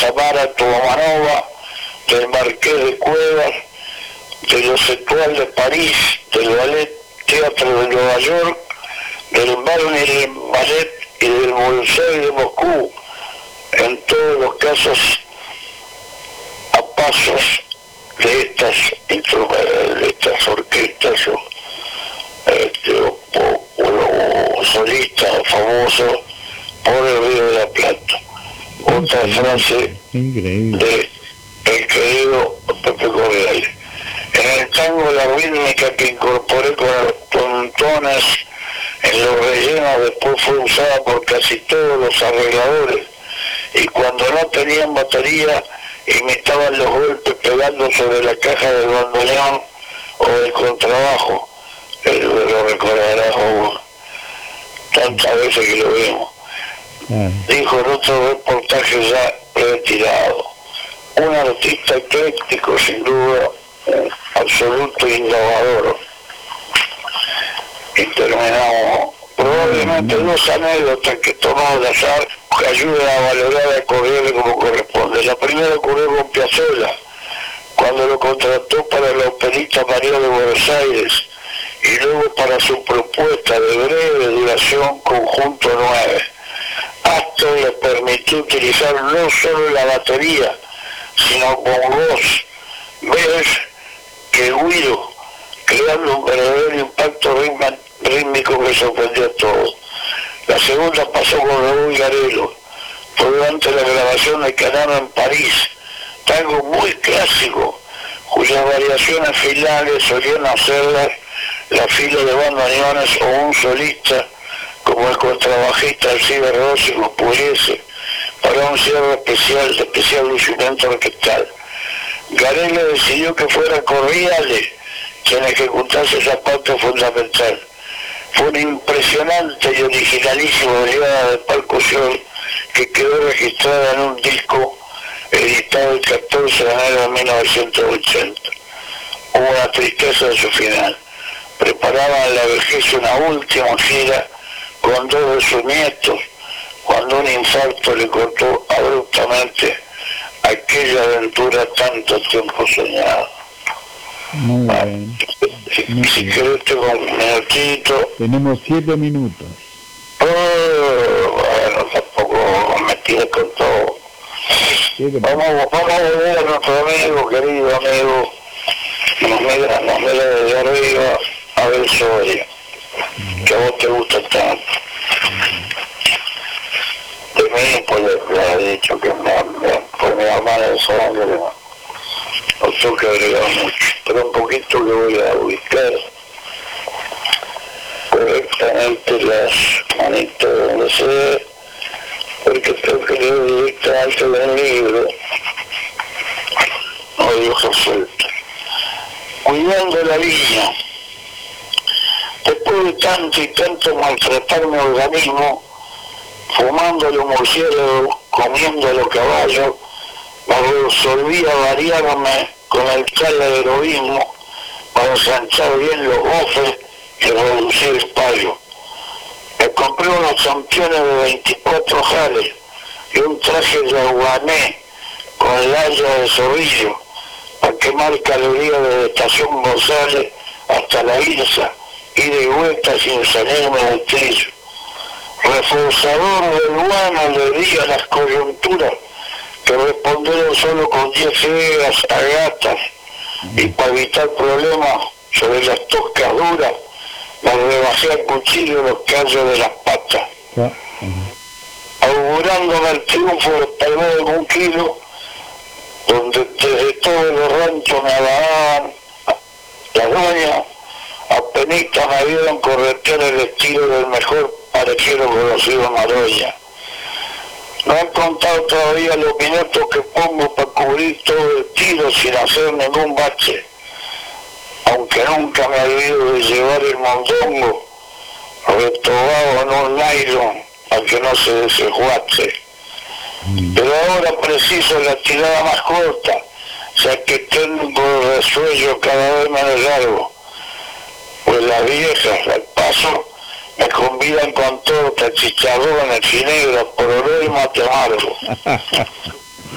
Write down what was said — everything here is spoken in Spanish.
Samara Tomanova, del Marqués de Cuevas, de los Etoiles de París, del Ballet Teatro de Nueva York, del Barney Ballet y del Bolshoi de Moscú, en todos los casos a pasos de estas orquestas o solistas famosos por el Río de la Plata. Otra frase de el querido Pepe Correale. En el tango la rítmica que incorporé con los pontones en los rellenos después fue usada por casi todos los arregladores, y cuando no tenían batería imitaban los golpes pegando sobre la caja del bandoneón o del contrabajo. Lo recordarás vos, tantas veces que lo vimos. Dijo en otro reportaje ya retirado: un artista ecléctico, sin duda, un absoluto innovador. Y terminamos probablemente dos anécdotas que tomó al azar que ayudan a valorar a Correale como corresponde. La primera ocurrió con Piazzolla, cuando lo contrató para la Operita María de Buenos Aires y luego para su propuesta de breve duración Conjunto 9. Astor le permitió utilizar no solo la batería, sino bongos, ves que Guido, creando un verdadero impacto rítmico que sorprendió a todos. La segunda pasó con Raúl Garelo, fue durante la grabación de Canaro en París, tango muy clásico, cuyas variaciones finales solían hacerlas la fila de bandoneones o un solista como el contrabajista Alcides Rossi lo pudiese, para un cierre especial de especial lucimiento orquestal. Garelo decidió que fuera Correale quien ejecutase esa parte fundamental. Fue una impresionante y originalísima oleada de percusión que quedó registrada en un disco editado el 14 de enero de 1980. Hubo una tristeza en su final. Preparaban en la vejez una última gira con dos de sus nietos, cuando un infarto le cortó abruptamente aquella aventura tanto tiempo soñada. Muy bien. Si querés tengo un minutito. Tenemos 7 minutos. Bueno, tampoco me tires con todo. Vamos a volver a nuestro amigo, querido amigo, nos mira desde arriba a ver Soria, que a vos te gusta tanto. De mí, pues le he dicho que por mi hermana de sangre no tengo que agregar mucho, pero un poquito que voy a ubicar correctamente las manitas donde se ve, porque tengo que leer directamente del libro, no de hoja suelta. Cuidando la viña. Después de tanto y tanto maltratar mi organismo, fumando los murciélagos, comiendo los caballos, me resolví a variarme con el heroísmo para ensanchar bien los bofes y reducir el payo. Me compré unos championes de 24 jales y un traje de aguané con laya de zorrillo para quemar calorías de Estación González hasta la Ilsa, ida y vuelta sin salirme del trillo. Reforzador del guano le di a las coyunturas que respondieron solo con 10 cegas a gatas, y para evitar problemas sobre las toscas duras me rebajé al cuchillo los callos de las patas. Augurándome el triunfo del palmero de 1 kilo, donde desde todos los ranchos me avalaban las doñas, apenas me vieron corretear el estilo del mejor parejero conocido en Maroña. No he contado todavía los minutos que pongo para cubrir todo el tiro sin hacer ningún bache, aunque nunca me olvido de llevar el mondongo retobado en un nylon para que no se desenjuace. Pero ahora preciso la tirada más corta, ya que tengo el resuello cada vez menos largo, pues las viejas al paso me convidan con torta, chicharrones, ginebra, pororó y mate amargo.